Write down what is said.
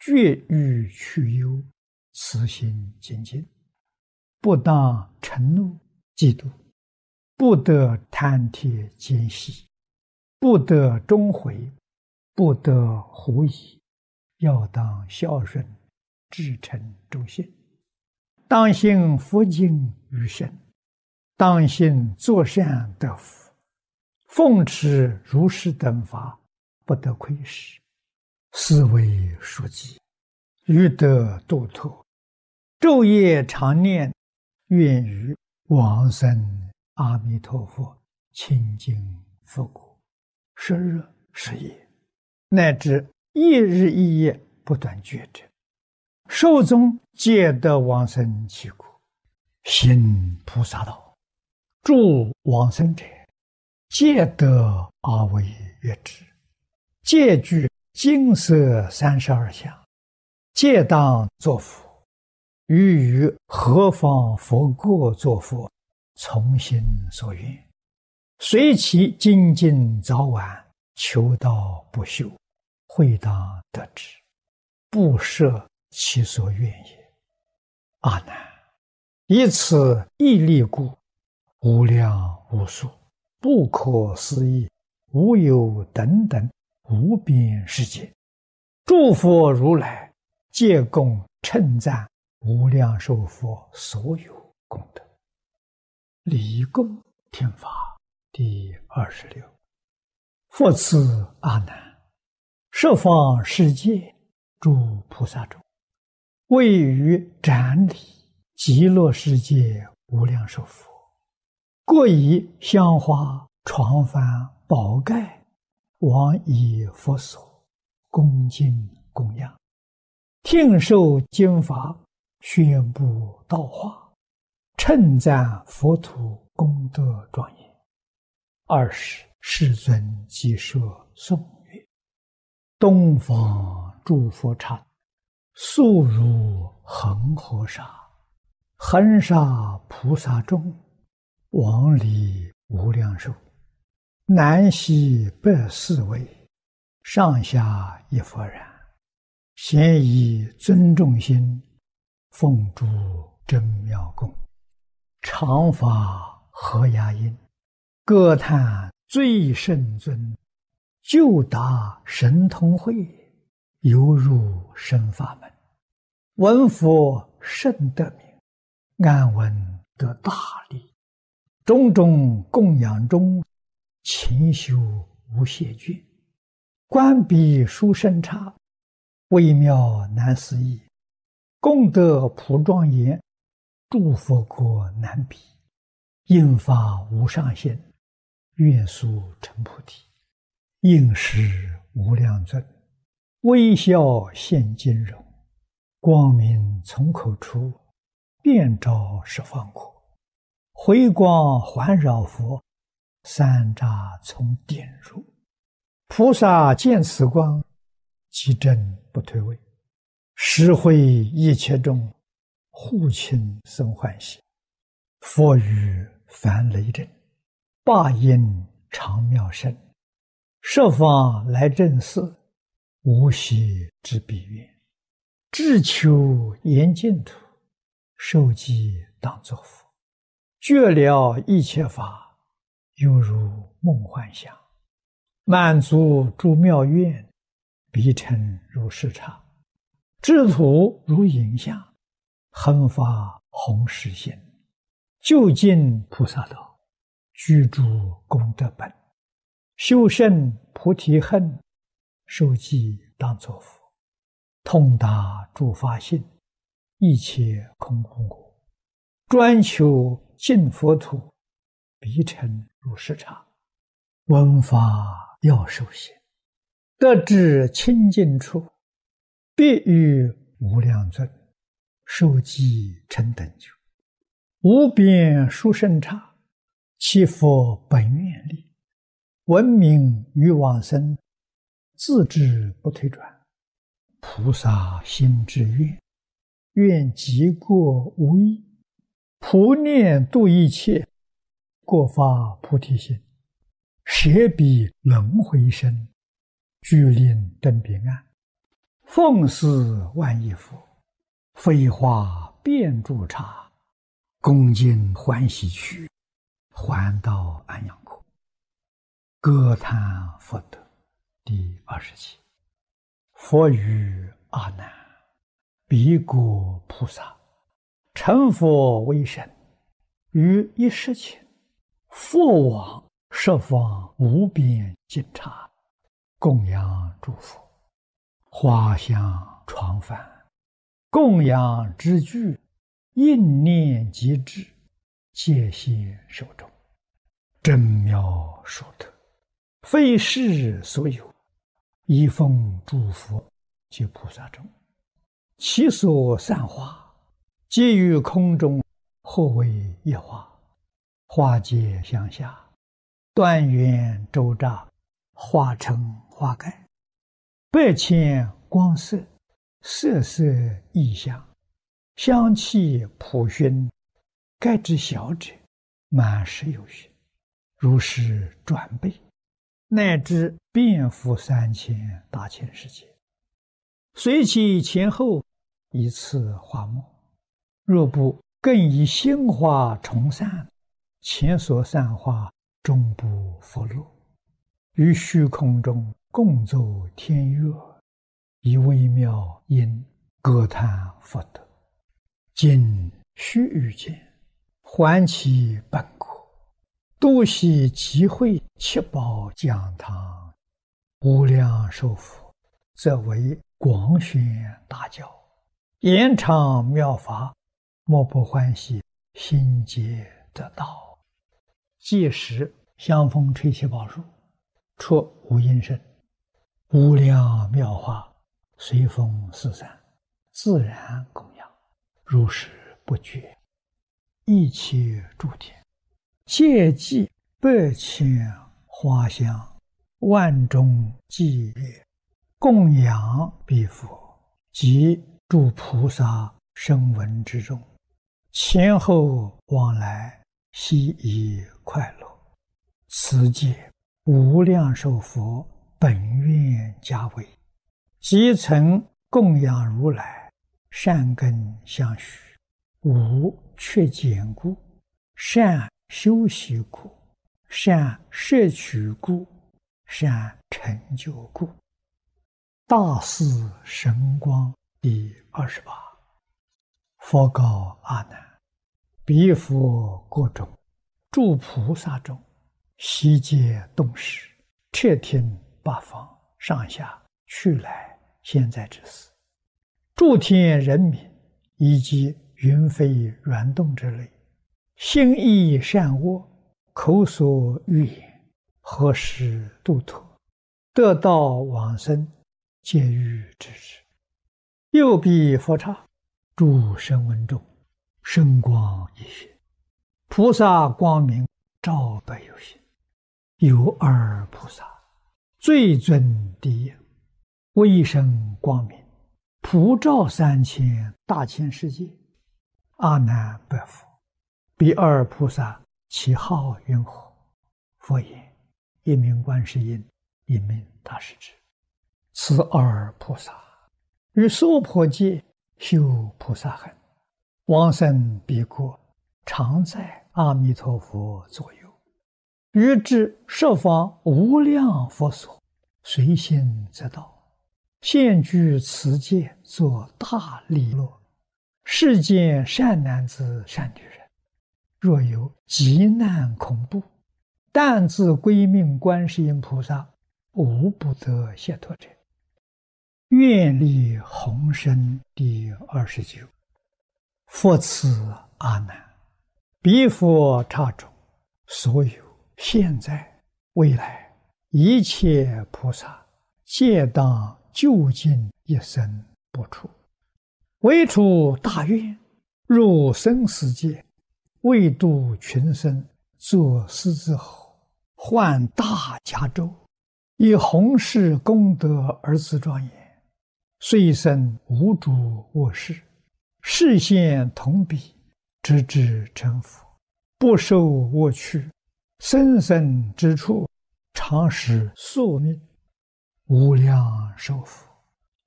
绝欲去忧，慈心精进，不当嗔怒嫉妒，不得贪帖奸细，不得终悔，不得狐疑，要当孝顺，至诚忠信，当信佛经于身，当信作善得福，奉持如是等法，不得亏失，思维书记，欲得度脱，昼夜常念，愿与往生阿弥陀佛清净佛国，时日时夜，乃至一日一夜不断觉者，寿终皆得往生其国，行菩萨道，助往生者，皆得阿惟越致，皆具金色32相，皆当作佛，于何方佛国作佛，从心所愿，随其精进早晚，求道不休，会当得之，不设其所愿也。阿难，以此一力故，无量无数，不可思议，无有等等无边世界，诸佛如来皆共称赞无量寿佛所有功德。礼供听法第26。复次阿难，十方世界诸菩萨中，位于展礼极乐世界无量寿佛，各以香花床幡宝盖往以佛所，恭敬供养，听受经法，宣布道化，称赞佛土功德庄严。20世尊即说颂曰：东方诸佛刹，速如恒河沙，恒沙菩萨众，往礼无量寿，南西北四围，上下一佛然，咸以尊重心，奉诸真妙供，常发和雅音，歌叹最圣尊，究达神通慧，犹入深法门，闻佛甚得名，安闻得大利，种种供养中，勤修无懈倦，观彼殊胜刹，微妙难思议，功德普庄严，诸佛国难比，应发无上限，愿速成菩提，应时无量尊，微笑现金容，光明从口出，遍照十方国，回光环绕佛，三匝从点入，菩萨见此光，即正不退位，实会一切众，护亲生欢喜，佛语梵雷震，霸音长妙声，十方来正寺，无息之彼愿，志求严净土，受记当作佛，觉了一切法，犹如梦幻想，满足诸妙愿，彼成如是刹，智土如影像，恒发弘誓心，究竟菩萨道，居住功德本，修胜菩提恨，受记当作佛，通达诸法性，一切空无我，专求净佛土，彼成如是刹，闻法要受行，得至清净处，必与无量尊，受记成等觉，无边殊胜刹，其佛本愿力，闻名于往生，自知不退转，菩萨心之愿，愿极过无异，普念度一切，过发菩提心，舍彼轮回身，具令登彼岸， 奉祀万亿佛，飞花遍诸刹，恭敬欢喜去，还到安阳国。歌叹佛德。第27。佛语阿难：彼国菩萨成佛为身，于一时前，佛往十方无边尽刹，供养诸佛，花香床幡，供养之具，应念即至，戒心受众，真妙殊特，非世所有，一奉诸佛及菩萨中，其所散花，皆于空中，或为一花，花皆相下，断缘周匝，化成花盖，百千光色，色色异香，香气普熏，盖之小者，满10有余，如是转倍，乃至遍覆3000大千世界，随其前后，以次花末。若不更以心花重散，前所散花终不佛落，于虚空中共奏天乐，以微妙音歌叹佛德。今须臾间，还其本国，度悉集会七宝讲堂，无量寿佛，则为广宣大教，延长妙法，莫不欢喜，心皆得道。届时香风吹七宝树，出无音声，无量妙法随风四散，自然供养，如是不绝。一切诸天皆祭百千花香，万众祭列，供养彼佛及诸菩萨声闻之中，前后往来，悉以快乐。此界无量寿佛本愿家为，即曾供养如来，善根相续，无缺减故，善修习故，善摄取故，善成就故。大士神光第28。佛告阿难：彼佛国中，诸菩萨中，悉皆动识，彻听八方上下去来现在之事，诸天人民以及云飞软动之类，心意善恶，口所欲言，何时度脱，得道往生，皆欲知之。又彼佛刹，诸声闻中，声光一现，菩萨光明照百有心。有二菩萨，最尊第一，威声光明，普照3000大千世界。阿难白佛：彼二菩萨其号云何？佛言：一名观世音，一名大势至。此二菩萨于娑婆界修菩萨行，往生彼国，常在阿弥陀佛左右，于至十方无量佛所，随心则到，现居此界，作大利乐。世间善男子善女人，若有急难恐怖，但自归命观世音菩萨，无不得解脱者。愿力宏深第29。佛赐阿难：彼佛刹中，所有现在未来一切菩萨，皆当究竟一生不出，唯出大愿，入生死界，为度群生，作狮子吼，唤大迦州，以弘誓功德而自庄严，虽生无诸恶事，示现同彼，直至成佛，不受恶趣，生生之处，常使宿命。无量寿佛